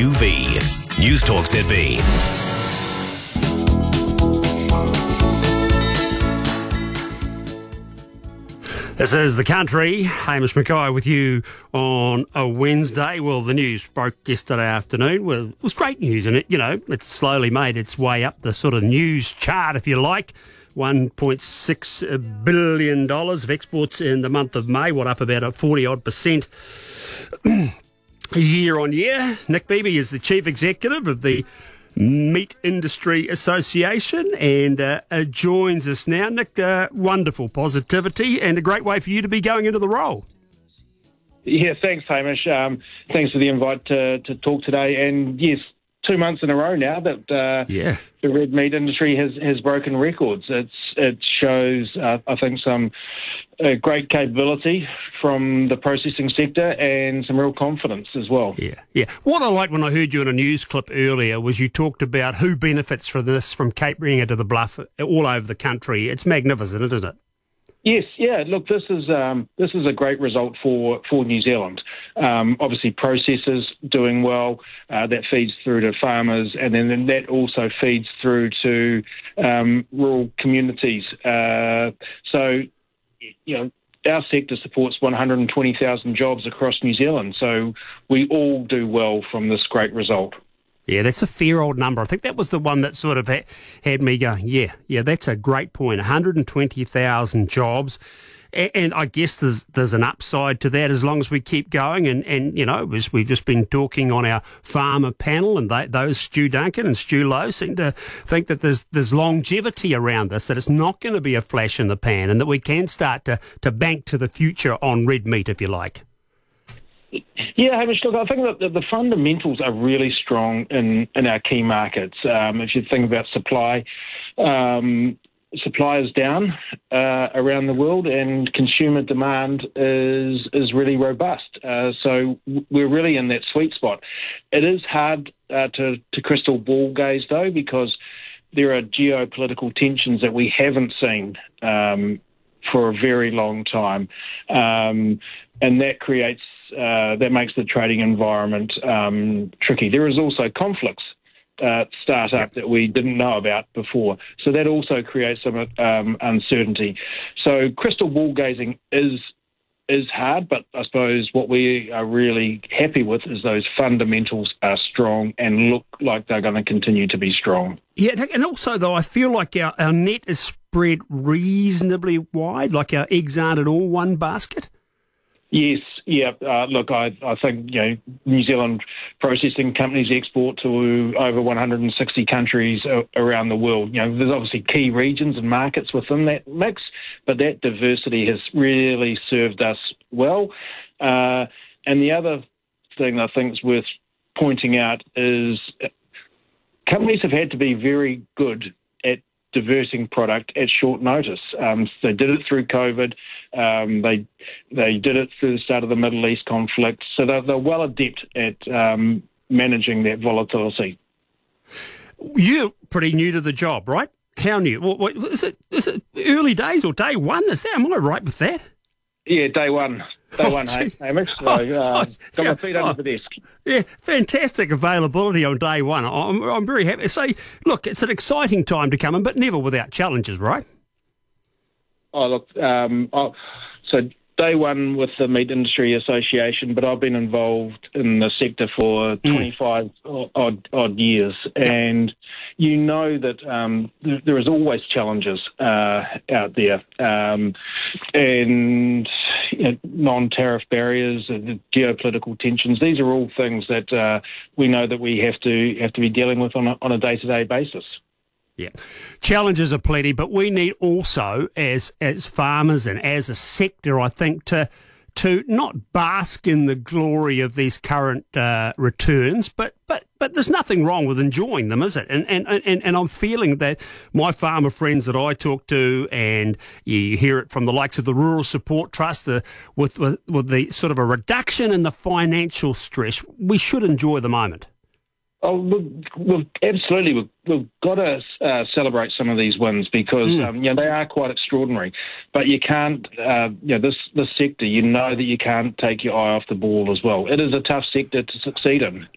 UV. News Talk ZB. This is The Country. Hamish Mackay with you on a Wednesday. Well, the news broke yesterday afternoon. Well, it was great news, and it's slowly made its way up the sort of news chart, if you like. $1.6 billion of exports in the month of May, up about a 40-odd% year on year. Nick Beebe is the Chief Executive of the Meat Industry Association and joins us now. Nick, wonderful positivity and a great way for you to be going into the role. Yeah, thanks, Hamish. Thanks for the invite to talk today. And yes, 2 months in a row now that the red meat industry has broken records. It shows, I think, some great capability from the processing sector and some real confidence as well. Yeah. What I liked when I heard you in a news clip earlier was you talked about who benefits from this, from Cape Reinga to the Bluff, all over the country. It's magnificent, isn't it? Yes, yeah. Look, this is a great result for New Zealand. Obviously, processors doing well, that feeds through to farmers, and then that also feeds through to rural communities. So, our sector supports 120,000 jobs across New Zealand. So we all do well from this great result. Yeah, that's a fair old number. I think that was the one that sort of had me going, yeah, that's a great point. 120,000 jobs. And I guess there's an upside to that as long as we keep going. And as we've just been talking on our farmer panel, and those Stu Duncan and Stu Lowe seem to think that there's longevity around this, that it's not going to be a flash in the pan, and that we can start to bank to the future on red meat, if you like. Yeah, Hamish, look, I think that the fundamentals are really strong in our key markets. If you think about supply, supply is down around the world, and consumer demand is really robust. So we're really in that sweet spot. It is hard to crystal ball gaze, though, because there are geopolitical tensions that we haven't seen for a very long time, and that creates that makes the trading environment tricky. There is also conflicts start up that we didn't know about before, so that also creates some uncertainty. So crystal ball gazing is hard, but I suppose what we are really happy with is those fundamentals are strong and look like they're going to continue to be strong. Yeah, and also, though, I feel like our net is spread reasonably wide, like our eggs aren't in all one basket. Yes, yeah. Look, I think New Zealand processing companies export to over 160 countries around the world. There's obviously key regions and markets within that mix, but that diversity has really served us well. And the other thing I think is worth pointing out is companies have had to be very good at diverting product at short notice. They did it through COVID. They did it through the start of the Middle East conflict. So they're well adept at managing that volatility. You're pretty new to the job, right? How new? What, is it early days or day one? Am I right with that? Yeah, day one. Hamish. So, got my feet under the desk. Yeah, fantastic availability on day one. I'm very happy. So, look, it's an exciting time to come in, but never without challenges, right? Oh, look, so day one with the Meat Industry Association, but I've been involved in the sector for 25 odd years, and that there is always challenges out there, and non-tariff barriers, and geopolitical tensions. These are all things that we know that we have to be dealing with on a day-to-day basis. Yeah, challenges are plenty, but we need also, as farmers and as a sector, I think, to not bask in the glory of these current returns, but there's nothing wrong with enjoying them, is it? And I'm feeling that my farmer friends that I talk to, and you hear it from the likes of the Rural Support Trust, with the sort of a reduction in the financial stress, we should enjoy the moment. Oh, we've absolutely. We've got to celebrate some of these wins because they are quite extraordinary. But you can't, this sector, that you can't take your eye off the ball as well. It is a tough sector to succeed in.